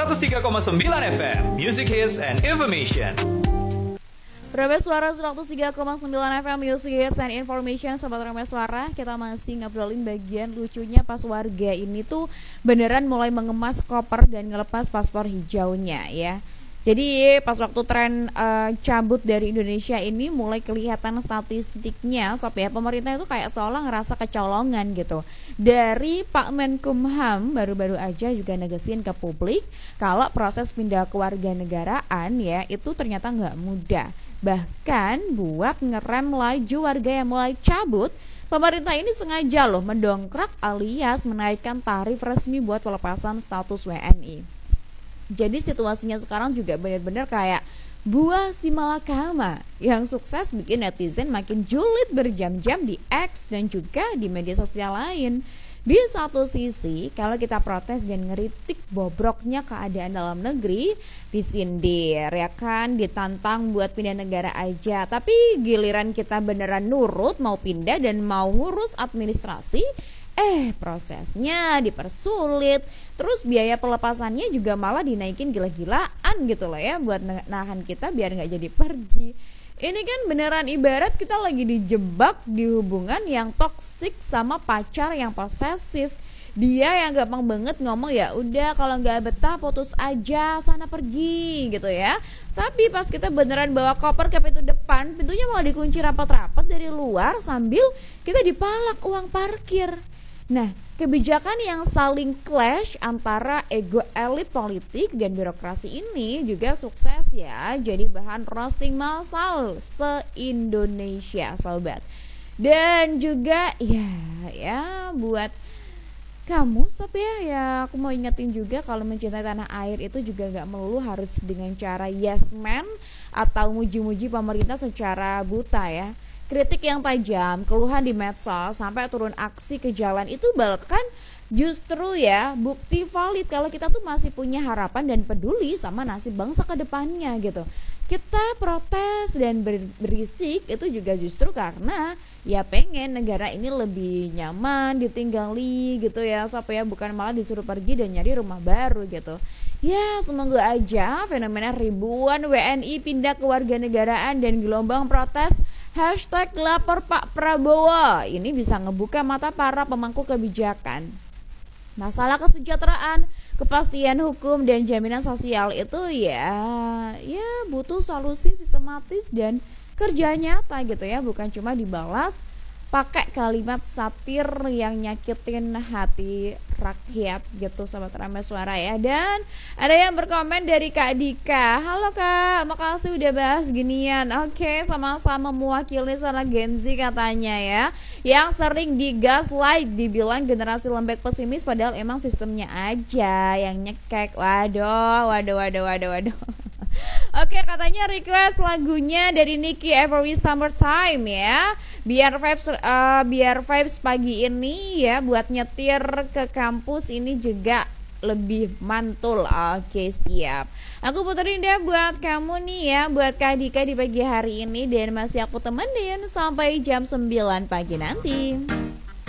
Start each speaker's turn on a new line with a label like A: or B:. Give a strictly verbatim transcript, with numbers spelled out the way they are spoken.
A: seratus tiga koma sembilan F M, Music Hits and Information.
B: Ramai Suara seratus tiga koma sembilan F M, Music Hits and Information. Sobat Ramai Suara, kita masih ngobrolin bagian lucunya pas warga ini tuh beneran mulai mengemas koper dan ngelepas paspor hijaunya ya. Jadi pas waktu tren uh, cabut dari Indonesia ini mulai kelihatan statistiknya, sob ya, pemerintah itu kayak seolah ngerasa kecolongan gitu. Dari Pak Menkumham baru-baru aja juga negesin ke publik kalau proses pindah kewarganegaraan ya itu ternyata nggak mudah. Bahkan buat ngerem laju warga yang mulai cabut, pemerintah ini sengaja loh mendongkrak alias menaikkan tarif resmi buat pelepasan status W N I. Jadi situasinya sekarang juga benar-benar kayak buah si malakama yang sukses bikin netizen makin julid berjam-jam di X dan juga di media sosial lain. Di satu sisi, kalau kita protes dan ngeritik bobroknya keadaan dalam negeri, disindir ya kan, ditantang buat pindah negara aja. Tapi giliran kita beneran nurut mau pindah dan mau ngurus administrasi, Eh prosesnya dipersulit, terus biaya pelepasannya juga malah dinaikin gila-gilaan gitu loh ya, buat nahan kita biar gak jadi pergi. Ini kan beneran ibarat kita lagi dijebak di hubungan yang toksik sama pacar yang posesif. Dia yang gampang banget ngomong ya udah kalau gak betah putus aja, sana pergi gitu ya. Tapi pas kita beneran bawa koper ke pintu depan, pintunya malah dikunci rapat-rapat dari luar sambil kita dipalak uang parkir. Nah, kebijakan yang saling clash antara ego elit politik dan birokrasi ini juga sukses ya jadi bahan roasting massal se-Indonesia, sobat. Dan juga ya ya buat kamu sob ya, ya aku mau ingetin juga kalau mencintai tanah air itu juga gak melulu harus dengan cara yes man atau muji-muji pemerintah secara buta ya. Kritik yang tajam, keluhan di medsos, sampai turun aksi ke jalan itu bahkan justru ya bukti valid kalau kita tuh masih punya harapan dan peduli sama nasib bangsa ke depannya gitu. Kita protes dan ber- berisik itu juga justru karena ya pengen negara ini lebih nyaman ditinggali gitu ya, supaya bukan malah disuruh pergi dan nyari rumah baru gitu. Ya semoga aja fenomena ribuan W N I pindah ke warganegaraan dan gelombang protes Hashtag lapor Pak Prabowo ini bisa ngebuka mata para pemangku kebijakan. Masalah kesejahteraan, kepastian hukum dan jaminan sosial itu ya ya butuh solusi sistematis dan kerja nyata gitu ya, bukan cuma dibalas pakai kalimat satir yang nyakitin hati rakyat gitu, Sobat Ramai Suara ya. Dan ada yang berkomen dari Kak Dika. Halo Kak, makasih udah bahas ginian. Oke, sama-sama mewakili sana Gen Z katanya ya, yang sering digaslight, dibilang generasi lembek pesimis, padahal emang sistemnya aja yang nyekek. Waduh, waduh, waduh, waduh, waduh. Oke, katanya request lagunya dari Nicky Every Summertime ya. Biar vibes uh, biar vibes pagi ini ya buat nyetir ke kampus ini juga lebih mantul. Oke, siap. Aku puterin deh buat kamu nih ya, buat Kak Dika di pagi hari ini, dan masih aku temenin sampai jam sembilan pagi nanti.